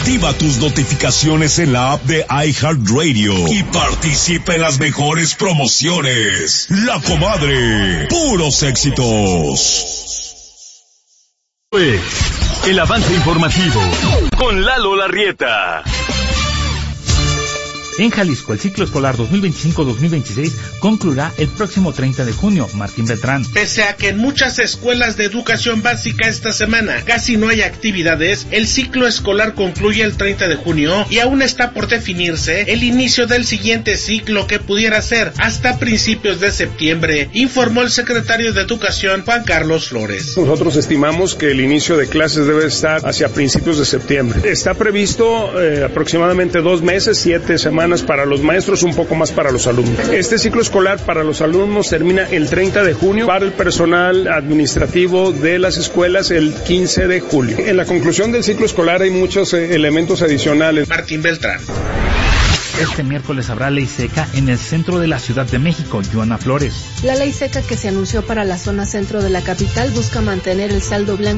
Activa tus notificaciones en la app de iHeartRadio y participa en las mejores promociones. La Comadre, puros éxitos. El avance informativo con Lalo Larrieta. En Jalisco, el ciclo escolar 2025-2026 concluirá el próximo 30 de junio. Martín Beltrán. Pese a que en muchas escuelas de educación básica esta semana casi no hay actividades, el ciclo escolar concluye el 30 de junio y aún está por definirse el inicio del siguiente ciclo, que pudiera ser hasta principios de septiembre, informó el secretario de Educación, Juan Carlos Flores. Nosotros estimamos que el inicio de clases debe estar hacia principios de septiembre. Está previsto aproximadamente 2 meses, 7 semanas para los maestros, un poco más para los alumnos. Este ciclo escolar para los alumnos termina el 30 de junio, para el personal administrativo de las escuelas el 15 de julio. En la conclusión del ciclo escolar hay muchos elementos adicionales. Martín Beltrán. Este miércoles habrá ley seca en el centro de la Ciudad de México. Joana Flores. La ley seca que se anunció para la zona centro de la capital busca mantener el saldo blanco